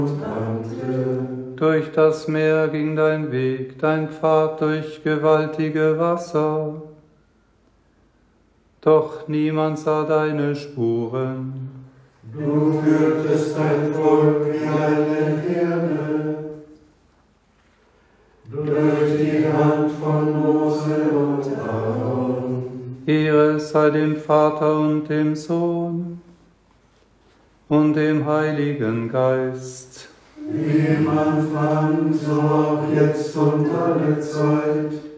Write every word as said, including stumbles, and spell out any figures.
Durch das Meer ging dein Weg, dein Pfad durch gewaltige Wasser. Doch niemand sah deine Spuren. Du führtest dein Volk wie eine Herde durch die Hand von Mose und Aaron. Ehre sei dem Vater und dem Sohn und dem Heiligen Geist. Wie im Anfang, so auch jetzt und alle Zeit